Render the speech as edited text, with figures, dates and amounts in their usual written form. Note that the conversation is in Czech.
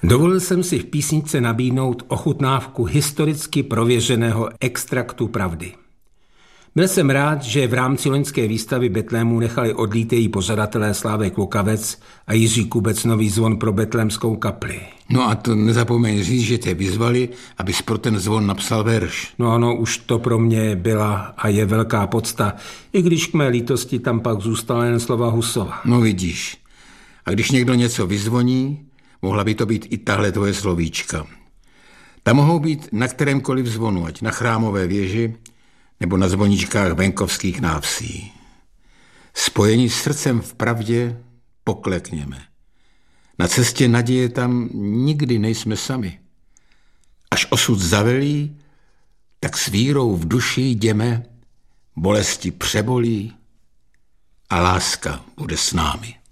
Dovolil jsem si v písničce nabídnout ochutnávku historicky prověřeného extraktu pravdy. Byl jsem rád, že v rámci loňské výstavy Betlému nechali odlít její pořadatelé Slávek Lukavec a Jiří Kubec nový zvon pro betlémskou kapli. No a to nezapomeň říct, že tě vyzvali, abys pro ten zvon napsal verš. No ano, už to pro mě byla a je velká podsta, i když k mé lítosti tam pak zůstala jen slova Husova. No vidíš, a když někdo něco vyzvoní, mohla by to být i tahle tvoje slovíčka. Tam mohou být na kterémkoliv zvonu, ať na Chrámové věži, nebo na zvoničkách venkovských návsí. Spojení s srdcem v pravdě poklekněme. Na cestě naděje tam nikdy nejsme sami. Až osud zavelí, tak s vírou v duši jdeme, bolesti přebolí a láska bude s námi.